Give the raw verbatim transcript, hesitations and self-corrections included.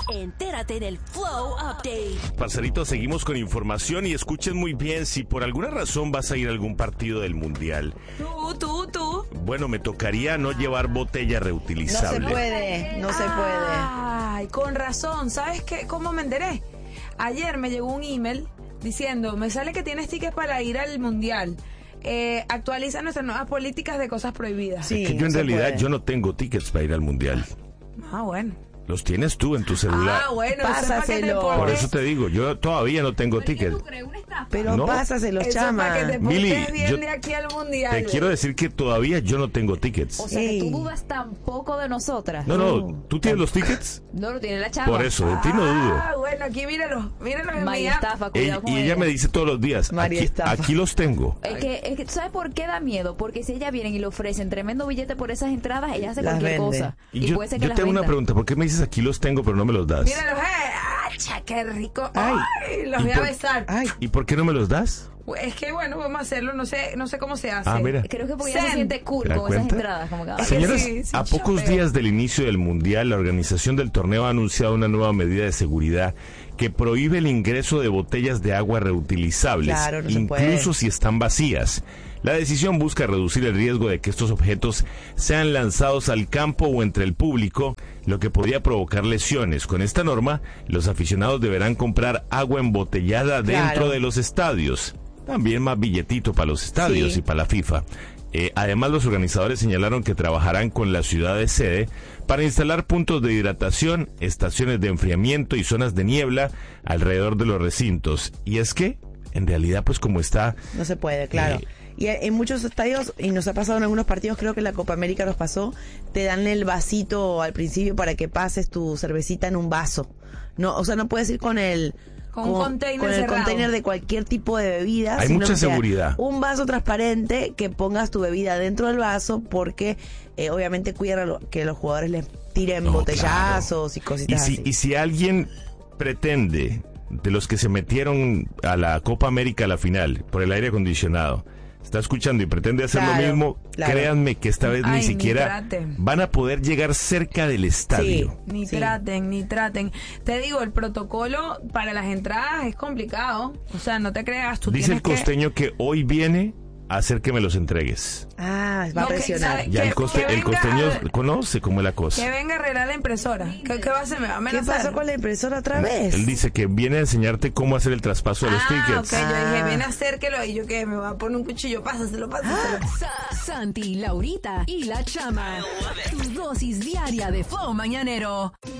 Entérate en el Flow Update. Parceritos, seguimos con información y escuchen muy bien si por alguna razón vas a ir a algún partido del Mundial. Tú, tú, tú. Bueno, me tocaría no llevar botella reutilizable. No se puede, no se puede. Ay, con razón. ¿Sabes qué? ¿Cómo me enteré? Ayer me llegó un email diciendo, me sale que tienes tickets para ir al Mundial. Eh, actualiza nuestras nuevas políticas de cosas prohibidas. Sí, es que yo en realidad puede. yo no tengo tickets para ir al Mundial. Ah, bueno. Los tienes tú en tu celular. Ah, bueno, pásaselo. Por eso te digo, yo todavía no tengo ticket. Pero no. pásaselo, eso chama. Para que te Mili, bien yo de aquí al Mundial. Te quiero decir que todavía yo no tengo tickets. O sea, que tú dudas tampoco de nosotras. No, no, ¿tú tienes los tickets? No lo tiene la chava. Por eso, de ti no dudo. Ah, bueno, aquí míralo, míralo en María mía. estafa, cuidado Ella, con y ella, ella me dice todos los días, María aquí, estafa. aquí los tengo. Es que, es que, ¿tú sabes por qué da miedo? Porque si ellas vienen y le ofrecen tremendo billete por esas entradas, ella hace Las cualquier vende. cosa. Y Y yo, puede ser que yo las tengo una venda. pregunta, ¿por qué me dices aquí los tengo pero no me los das? Míralo, eh. ¡Acha, qué rico! Ay. ¡Ay! Los ¿Y voy a por- besar. Ay, ¿Y por qué no me los das? Es que bueno, vamos a hacerlo, no sé, no sé cómo se hace. Ah, mira. Creo que porque ella se Zen. siente cool ¿Te das con esas cuenta? entradas. Como que, ay, que Señores, sí, sí, a pocos chapeo. días del inicio del Mundial, la organización del torneo ha anunciado una nueva medida de seguridad que prohíbe el ingreso de botellas de agua reutilizables, Claro, no se incluso puede. si están vacías. La decisión busca reducir el riesgo de que estos objetos sean lanzados al campo o entre el público, lo que podría provocar lesiones. Con esta norma, los aficionados deberán comprar agua embotellada dentro Claro. de los estadios. También más billetito para los estadios Sí. y para la FIFA. Eh, además, los organizadores señalaron que trabajarán con la ciudad de sede para instalar puntos de hidratación, estaciones de enfriamiento y zonas de niebla alrededor de los recintos. Y es que, en realidad, pues como está... no se puede, claro. Eh, Y en muchos estadios, y nos ha pasado en algunos partidos, creo que en la Copa América nos pasó, te dan el vasito al principio para que pases tu cervecita en un vaso. No, o sea, no puedes ir con el... Con un container con el cerrado. container de cualquier tipo de bebida. Hay sino mucha que sea seguridad. Un vaso transparente que pongas tu bebida dentro del vaso porque eh, obviamente cuidan a lo- que los jugadores les tiren No, botellazos y Y cositas si, así. y si alguien pretende, de los que se metieron a la Copa América a la final, por el aire acondicionado, está escuchando y pretende hacer Claro, lo mismo, claro. créanme que esta vez Ay, ni ni siquiera traten. van a poder llegar cerca del estadio. Ni Sí. traten, ni traten. Te digo, el protocolo para las entradas es complicado. O sea, no te creas, tú Dice el tienes que... costeño que hoy viene a hacer que me los entregues. Ah, va No, a que presionar. sabe- Ya Que- el, coste, que el venga- costeño conoce cómo es la cosa. Que venga a arreglar la impresora. ¿Qué, qué va a hacer? ¿Me va a ¿Qué amenazar? pasó con la impresora otra vez? Él dice que viene a enseñarte cómo hacer el traspaso de los Ah, tickets. ok, yo dije, Ah. viene a acérquelo. Y yo, ¿qué? Me va a poner un cuchillo, pásaselo, pásaselo. Sa- Santi, Laurita y la Chama. Tu dosis diaria de Flow Mañanero.